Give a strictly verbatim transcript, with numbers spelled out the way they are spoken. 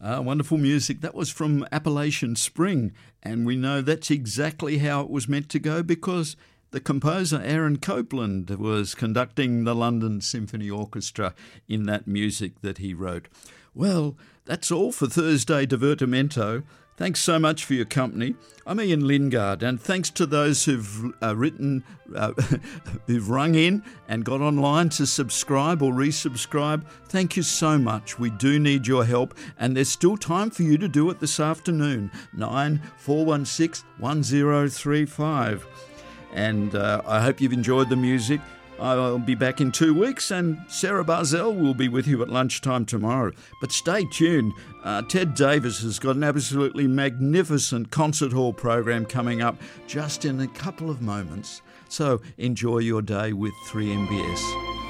Ah, wonderful music. That was from Appalachian Spring, and we know that's exactly how it was meant to go because the composer Aaron Copland was conducting the London Symphony Orchestra in that music that he wrote. Well, that's all for Thursday Divertimento. Thanks so much for your company. I'm Ian Lingard, and thanks to those who've uh, written, uh, who've rung in and got online to subscribe or resubscribe. Thank you so much. We do need your help, and there's still time for you to do it this afternoon. nine four one six one zero three five. And uh, I hope you've enjoyed the music. I'll be back in two weeks, and Sarah Barzell will be with you at lunchtime tomorrow. But stay tuned. Uh, Ted Davis has got an absolutely magnificent concert hall program coming up just in a couple of moments. So enjoy your day with three M B S.